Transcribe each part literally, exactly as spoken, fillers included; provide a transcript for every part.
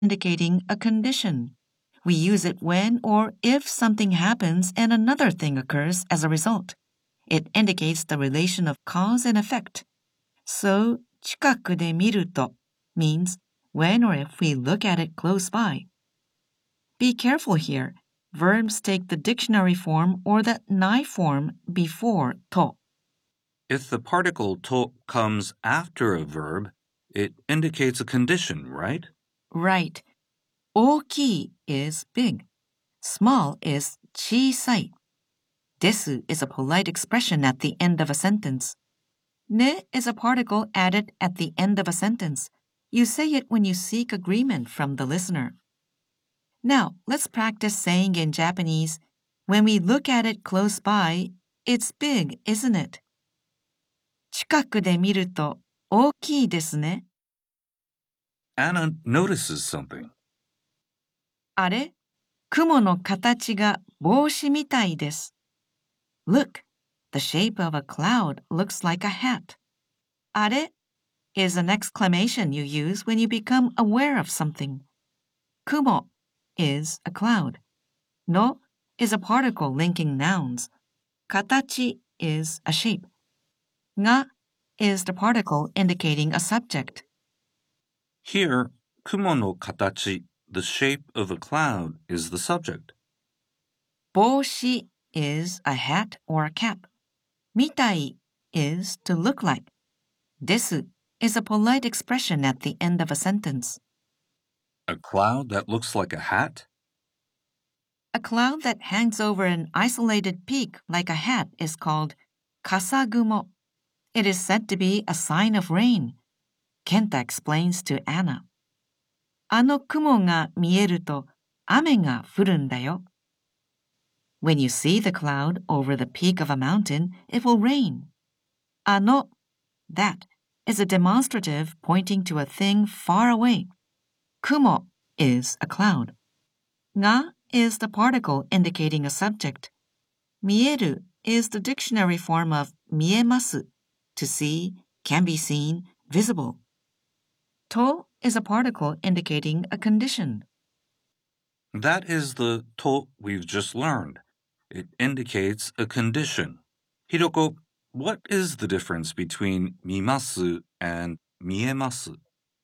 indicating a condition. We use it when or if something happens and another thing occurs as a result. It indicates the relation of cause and effect. So, 近くで見ると means when or if we look at it close by. Be careful here. Verbs take the dictionary form or the nai form before to. If the particle to comes after a verb, it indicates a condition, right? Right. 大きい is big. Small is 小さい. Desu is a polite expression at the end of a sentence. Ne is a particle added at the end of a sentence. You say it when you seek agreement from the listener. Now, let's practice saying in Japanese, when we look at it close by, it's big, isn't it? 近くで見ると大きいですね. Anna notices something. あれ?雲の形が帽子みたいです. Look, the shape of a cloud looks like a hat. あれ is an exclamation you use when you become aware of something. 雲 is a cloud. No is a particle linking nouns. 形 is a shape. が is the particle indicating a subject. Here, kumo no katachi, the shape of a cloud, is the subject. 帽子 is a hat or a cap. みたい is to look like. です is a polite expression at the end of a sentence. A cloud that looks like a hat? A cloud that hangs over an isolated peak like a hat is called kasagumo. It is said to be a sign of rain. Kenta explains to Anna. あの雲が見えると雨が降るんだよ. When you see the cloud over the peak of a mountain, it will rain. あの that is a demonstrative pointing to a thing far away. Kumo is a cloud. が is the particle indicating a subject. 見える is the dictionary form of 見えます, to see, can be seen, visible. To is a particle indicating a condition. That is the to we've just learned. It indicates a condition. Hiroko, what is the difference between mimasu and miemasu?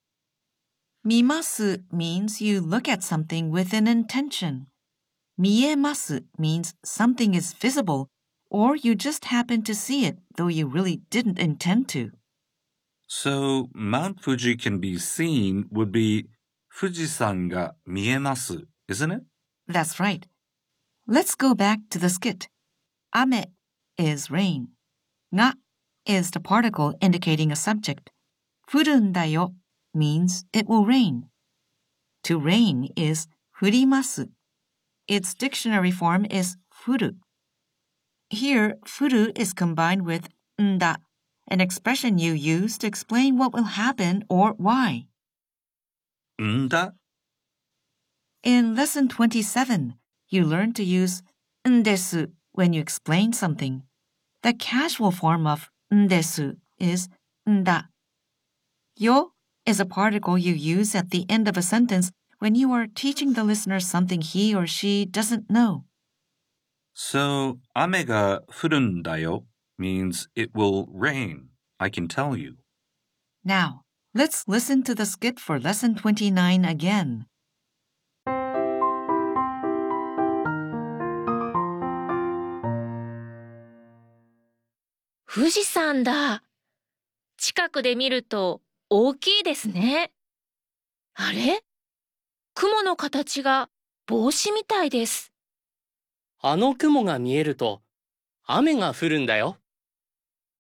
Mimasu means you look at something with an intention. Miemasu means something is visible or you just happen to see it though you really didn't intend to. So, Mount Fuji can be seen would be Fujisan ga miemasu, isn't it? That's right. Let's go back to the skit. Ame is rain. Ga is the particle indicating a subject. Furun da yo means it will rain. To rain is furimasu. Its dictionary form is furu. Here, furu is combined with nda, an expression you use to explain what will happen or why. Nda? In lesson twenty-seven, you learn to use ndesu when you explain something. The casual form of ndesu is nda. Yo is a particle you use at the end of a sentence when you are teaching the listener something he or she doesn't know. So, ame ga furun da yo means it will rain, I can tell you. Now, let's listen to the skit for lesson twenty-nine again. 富士山だ。近くで見ると大きいですね。あれ?雲の形が帽子みたいです。 あの雲が見えると雨が降るんだよ。